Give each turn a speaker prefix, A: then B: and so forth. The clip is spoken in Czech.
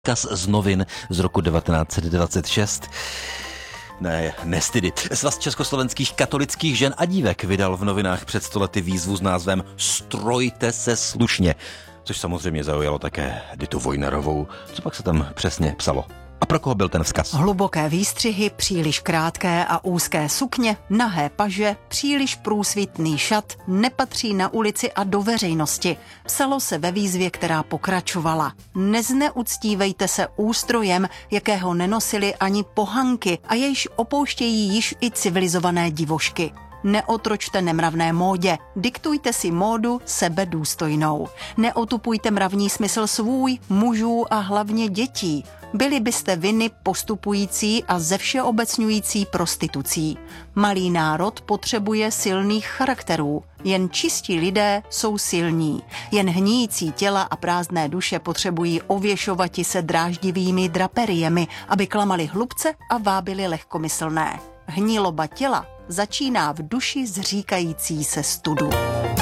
A: Vzkaz z novin z roku 1926. Nestydy. Svaz československých katolických žen a dívek vydal v novinách před 100 lety výzvu s názvem Strojte se slušně, což samozřejmě zaujalo také Ditu Vojnarovou. Co pak se tam přesně psalo? A pro koho byl ten vzkaz?
B: Hluboké výstřihy, příliš krátké a úzké sukně, nahé paže, příliš průsvitný šat nepatří na ulici a do veřejnosti. Psalo se ve výzvě, která pokračovala. Nezneuctívejte se ústrojem, jakého nenosili ani pohanky a jejž opouštějí již i civilizované divošky. Neotročte nemravné módě, diktujte si módu sebedůstojnou. Neotupujte mravní smysl svůj, mužů a hlavně dětí. Byli byste viny postupující a zevšeobecňující prostitucí. Malý národ potřebuje silných charakterů. Jen čistí lidé jsou silní. Jen hníjící těla a prázdné duše potřebují ověšovati se dráždivými draperiemi, aby klamali hlubce a vábili lehkomyslné. Hniloba těla začíná v duši zříkající se studu.